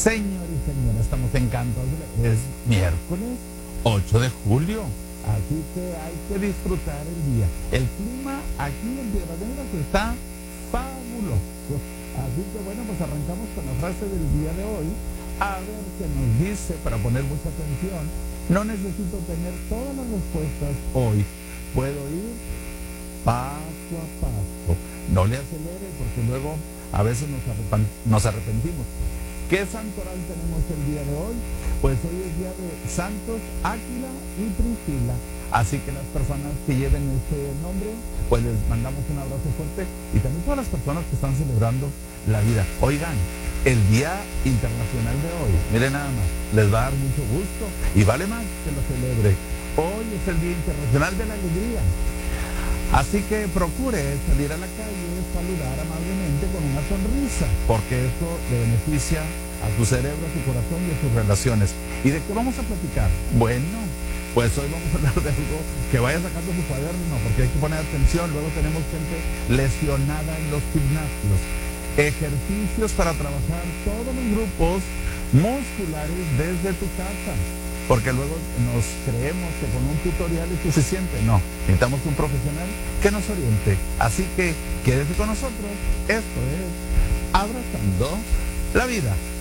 Señor y señora, estamos encantados. Es miércoles 8 de julio. Así que hay que disfrutar el día. El clima aquí en Piedras Negras está fabuloso. Así que bueno, pues arrancamos con la frase del día de hoy. A ver qué nos dice, para poner mucha atención. No necesito tener todas las respuestas hoy. Puedo ir paso a paso. No le acelere porque luego a veces nos arrepentimos. ¿Qué santoral tenemos el día de hoy? Pues hoy es día de Santos Áquila y Priscila. Así que las personas que lleven este nombre, pues les mandamos un abrazo fuerte. Y también todas las personas que están celebrando la vida. Oigan, el Día Internacional de hoy, miren nada más, les va a dar mucho gusto y vale más que lo celebre. Hoy es el Día Internacional de la Alegría. Así que procure salir a la calle, saludar amablemente con una sonrisa, porque eso le beneficia a tu cerebro, a tu corazón y a tus relaciones. ¿Y de qué vamos a platicar? Bueno, pues hoy vamos a hablar de algo que vaya sacando su cuaderno, porque hay que poner atención. Luego tenemos gente lesionada en los gimnasios. Ejercicios para trabajar todos los grupos musculares desde tu casa. Porque luego nos creemos que con un tutorial es suficiente. No, necesitamos un profesional que nos oriente. Así que quédese con nosotros. Esto es Abrazando la Vida.